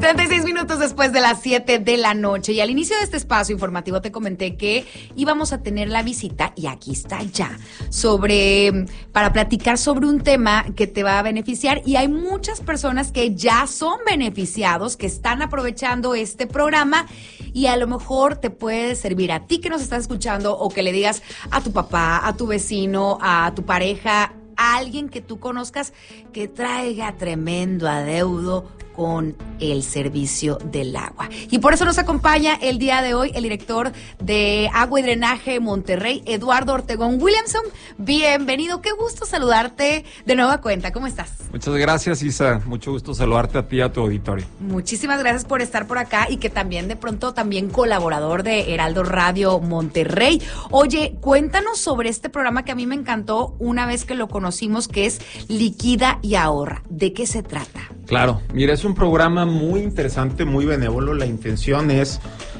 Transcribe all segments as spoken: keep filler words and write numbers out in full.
treinta y seis minutos después de las siete de la noche. Y al inicio de este espacio informativo te comenté que íbamos a tener la visita, y aquí está ya, sobre, para platicar sobre un tema que te va a beneficiar. Y hay muchas personas que ya son beneficiados, que están aprovechando este programa, y a lo mejor te puede servir a ti que nos estás escuchando, o que le digas a tu papá, a tu vecino, a tu pareja, a alguien que tú conozcas que traiga tremendo adeudo con el servicio del agua. Y por eso nos acompaña el día de hoy el director de Agua y Drenaje Monterrey, Eduardo Ortegón Williamson. Bienvenido, qué gusto saludarte de nueva cuenta. ¿Cómo estás? Muchas gracias, Isa. Mucho gusto saludarte a ti y a tu auditorio. Muchísimas gracias por estar por acá, y que también de pronto también colaborador de Heraldo Radio Monterrey. Oye, cuéntanos sobre este programa que a mí me encantó una vez que lo conocimos, que es Liquida y Ahorra. ¿De qué se trata? Claro, mira, es un programa muy interesante, muy benévolo. La intención es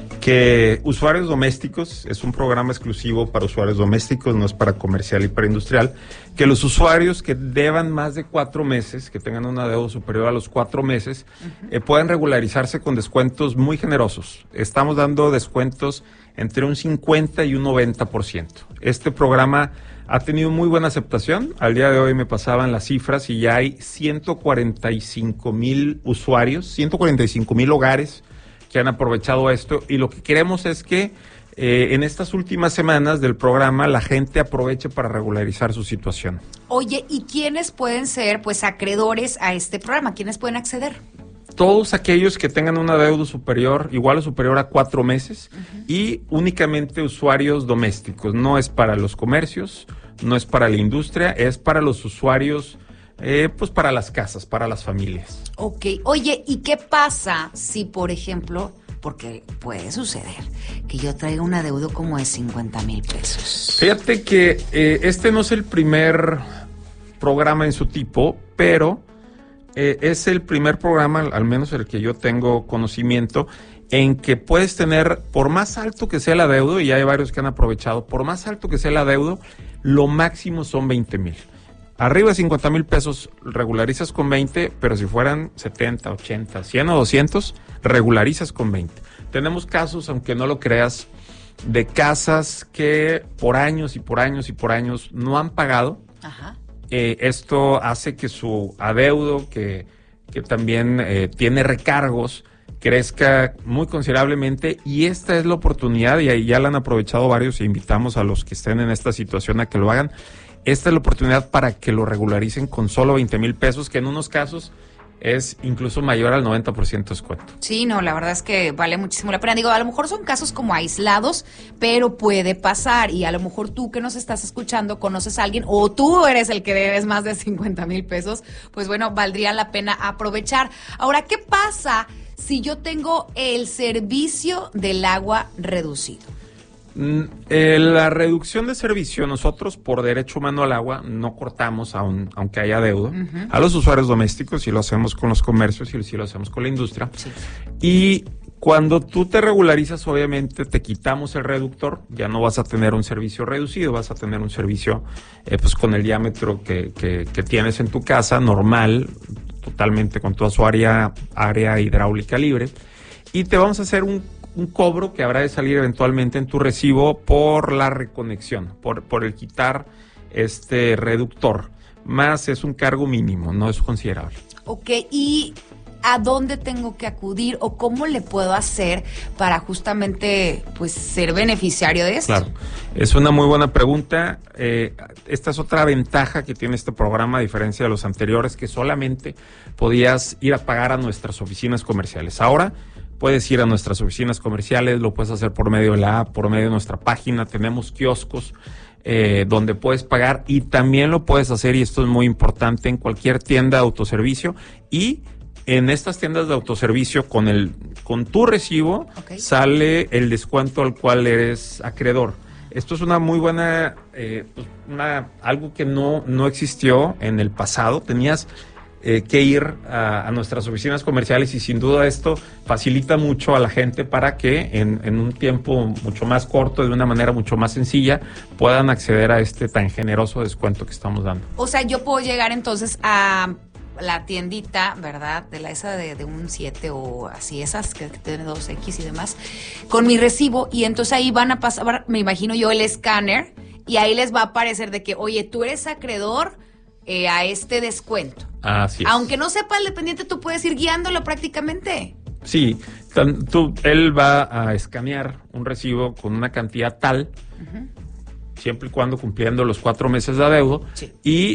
que usuarios domésticos, es un programa exclusivo para usuarios domésticos, no es para comercial y para industrial, que los usuarios que deban más de cuatro meses, que tengan una deuda superior a los cuatro meses, uh-huh. eh, puedan regularizarse con descuentos muy generosos. Estamos dando descuentos entre un cincuenta y un noventa por ciento. Este programa ha tenido muy buena aceptación. Al día de hoy me pasaban las cifras y ya hay ciento cuarenta y cinco mil usuarios, ciento cuarenta y cinco mil hogares que han aprovechado esto, y lo que queremos es que eh, en estas últimas semanas del programa la gente aproveche para regularizar su situación. Oye, ¿y quiénes pueden ser pues acreedores a este programa? ¿Quiénes pueden acceder? Todos aquellos que tengan una deuda superior, igual o superior a cuatro meses, uh-huh. y únicamente usuarios domésticos. No es para los comercios, no es para la industria, es para los usuarios, eh, pues para las casas, para las familias. Ok, oye, ¿y qué pasa si, por ejemplo, porque puede suceder que yo traiga un adeudo como de cincuenta mil pesos? Fíjate que eh, este no es el primer programa en su tipo, pero Eh, es el primer programa, al menos el que yo tengo conocimiento, en que puedes tener, por más alto que sea el adeudo, y hay varios que han aprovechado, por más alto que sea el adeudo, lo máximo son veinte mil. Arriba de cincuenta mil pesos regularizas con veinte, pero si fueran setenta, ochenta, cien o doscientos, regularizas con veinte. Tenemos casos, aunque no lo creas, de casas que por años y por años y por años no han pagado. Ajá. Eh, esto hace que su adeudo, que, que también eh, tiene recargos, crezca muy considerablemente, y esta es la oportunidad, y ahí ya la han aprovechado varios, e invitamos a los que estén en esta situación a que lo hagan. Esta es la oportunidad para que lo regularicen con solo veinte mil pesos, que en unos casos es incluso mayor al noventa por ciento de descuento. Sí, no, la verdad es que vale muchísimo la pena. Digo, a lo mejor son casos como aislados, pero puede pasar, y a lo mejor tú que nos estás escuchando conoces a alguien, o tú eres el que debes más de cincuenta mil pesos, pues bueno, valdría la pena aprovechar. Ahora, ¿qué pasa si yo tengo el servicio del agua reducido? Mm, eh, la reducción de servicio, nosotros por derecho humano al agua no cortamos aun, aunque haya deuda, uh-huh. a los usuarios domésticos, y lo hacemos con los comercios, y sí lo hacemos con la industria. Sí. Y cuando tú te regularizas, obviamente te quitamos el reductor, ya no vas a tener un servicio reducido, vas a tener un servicio eh, pues con el diámetro que, que, que tienes en tu casa, normal, totalmente con toda su área, área hidráulica libre, y te vamos a hacer un un cobro que habrá de salir eventualmente en tu recibo por la reconexión, por, por el quitar este reductor, más es un cargo mínimo, no es considerable. Ok, ¿y a dónde tengo que acudir o cómo le puedo hacer para justamente pues ser beneficiario de esto? Claro, es una muy buena pregunta. Eh, esta es otra ventaja que tiene este programa, a diferencia de los anteriores, que solamente podías ir a pagar a nuestras oficinas comerciales. Ahora puedes ir a nuestras oficinas comerciales, lo puedes hacer por medio de la app, por medio de nuestra página. Tenemos kioscos eh, donde puedes pagar, y también lo puedes hacer, y esto es muy importante, en cualquier tienda de autoservicio, y en estas tiendas de autoservicio con el con tu recibo okay. sale el descuento al cual eres acreedor. Esto es una muy buena, eh, una algo que no, no existió en el pasado. Tenías Eh, que ir a, a nuestras oficinas comerciales, y sin duda esto facilita mucho a la gente para que en, en un tiempo mucho más corto, de una manera mucho más sencilla, puedan acceder a este tan generoso descuento que estamos dando. O sea, yo puedo llegar entonces a la tiendita, ¿verdad? De la esa de, de un siete o así, esas que, que tiene dos equis y demás, con mi recibo, y entonces ahí van a pasar, me imagino yo, el escáner, y ahí les va a aparecer de que, oye, tú eres acreedor eh, a este descuento. Así es. Aunque no sepa el dependiente, tú puedes ir guiándolo prácticamente. Sí, tan, tú, él va a escanear un recibo con una cantidad tal, uh-huh. siempre y cuando cumpliendo los cuatro meses de adeudo, sí. y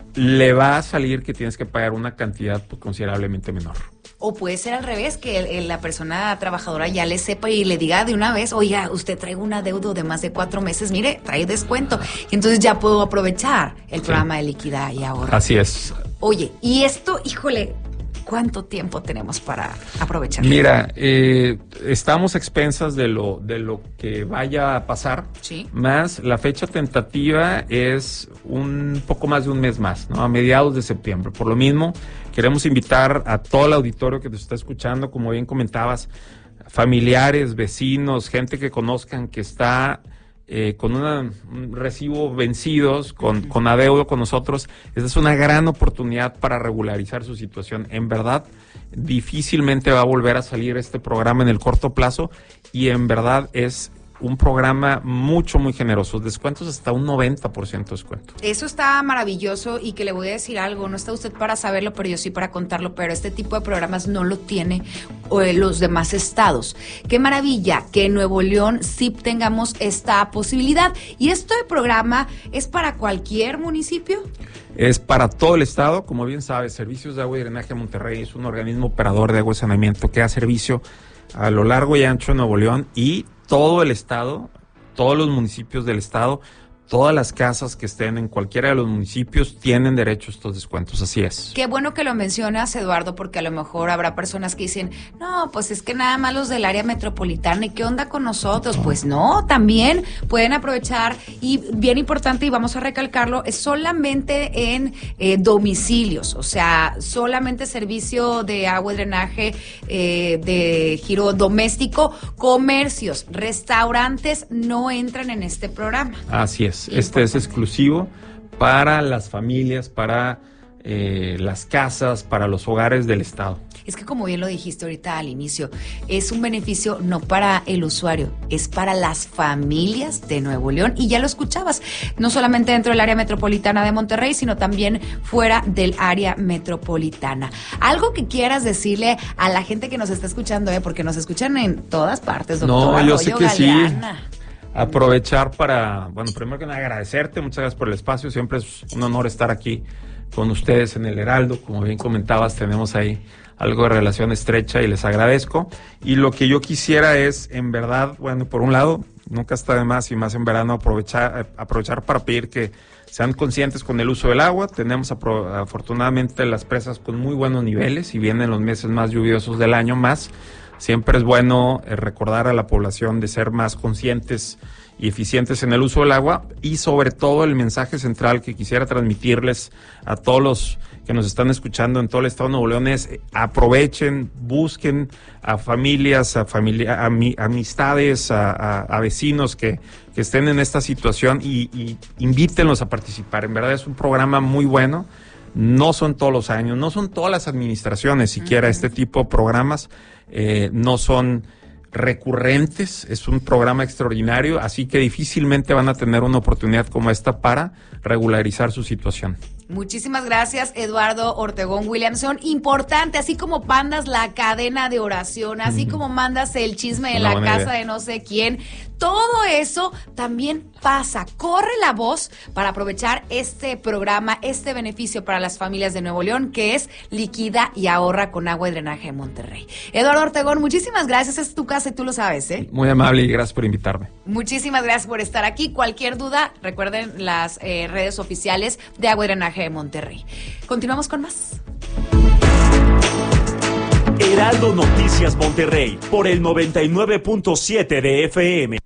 le va a salir que tienes que pagar una cantidad pues, considerablemente menor. O puede ser al revés, que el, el, la persona trabajadora ya le sepa y le diga de una vez, oiga, usted trae un adeudo de más de cuatro meses, mire, trae descuento. Y entonces ya puedo aprovechar el sí. programa de liquidar y ahorro. Así es. Oye, y esto, híjole, ¿cuánto tiempo tenemos para aprovechar? Mira, eh, estamos expensas de lo, de lo que vaya a pasar, sí. más la fecha tentativa es un poco más de un mes más, ¿no? A mediados de septiembre. Por lo mismo, queremos invitar a todo el auditorio que te está escuchando, como bien comentabas, familiares, vecinos, gente que conozcan que está eh, con una, un recibo vencidos, con, uh-huh. con adeudo con nosotros. Esta es una gran oportunidad para regularizar su situación. En verdad, difícilmente va a volver a salir este programa en el corto plazo y en verdad es un programa mucho, muy generoso. Descuentos hasta un noventa por ciento de descuento. Eso está maravilloso y que le voy a decir algo. No está usted para saberlo, pero yo sí para contarlo. Pero este tipo de programas no lo tiene eh, los demás estados. Qué maravilla que en Nuevo León sí tengamos esta posibilidad. ¿Y este programa es para cualquier municipio? Es para todo el estado. Como bien sabes, Servicios de Agua y Drenaje de Monterrey es un organismo operador de agua y saneamiento que da servicio a lo largo y ancho de Nuevo León y todo el estado, todos los municipios del estado, todas las casas que estén en cualquiera de los municipios tienen derecho a estos descuentos, así es. Qué bueno que lo mencionas, Eduardo, porque a lo mejor habrá personas que dicen, no, pues es que nada más los del área metropolitana, ¿y qué onda con nosotros? No. Pues no, también pueden aprovechar, y bien importante, y vamos a recalcarlo, es solamente en eh, domicilios, o sea, solamente servicio de agua y drenaje, eh, de giro doméstico, comercios, restaurantes no entran en este programa. Así es. Este es exclusivo para las familias, para eh, las casas, para los hogares del estado. Es que como bien lo dijiste ahorita al inicio, es un beneficio no para el usuario, es para las familias de Nuevo León. Y ya lo escuchabas, no solamente dentro del área metropolitana de Monterrey, sino también fuera del área metropolitana. Algo que quieras decirle a la gente que nos está escuchando, ¿eh? Porque nos escuchan en todas partes, doctora. No, yo sé que Galeana. Sí. Aprovechar para, bueno, primero que nada agradecerte, muchas gracias por el espacio, siempre es un honor estar aquí con ustedes en el Heraldo, como bien comentabas, tenemos ahí algo de relación estrecha y les agradezco, y lo que yo quisiera es, en verdad, bueno, por un lado, nunca está de más y más en verano aprovechar, aprovechar para pedir que sean conscientes con el uso del agua. Tenemos apro- afortunadamente las presas con muy buenos niveles y vienen los meses más lluviosos del año más. Siempre es bueno eh, recordar a la población de ser más conscientes y eficientes en el uso del agua, y sobre todo el mensaje central que quisiera transmitirles a todos los que nos están escuchando en todo el estado de Nuevo León es eh, aprovechen, busquen a familias, a familia, a mi, amistades, a, a, a vecinos que, que estén en esta situación y, y invítenlos a participar. En verdad es un programa muy bueno. No son todos los años, no son todas las administraciones siquiera uh-huh. este tipo de programas, eh, no son recurrentes, es un programa extraordinario, así que difícilmente van a tener una oportunidad como esta para regularizar su situación. Muchísimas gracias, Eduardo Ortegón Williamson. Importante, así como mandas la cadena de oración, así mm. como mandas el chisme en la casa idea. de no sé quién, todo eso también pasa. Corre la voz para aprovechar este programa, este beneficio para las familias de Nuevo León, que es Liquida y Ahorra con Agua y Drenaje de Monterrey. Eduardo Ortegón, muchísimas gracias. Es tu casa y tú lo sabes, ¿eh? Muy amable y gracias por invitarme. Muchísimas gracias por estar aquí. Cualquier duda, recuerden las eh, redes oficiales de Agua y Drenaje de Monterrey. Continuamos con más. Heraldo Noticias Monterrey por el noventa y nueve punto siete de F M.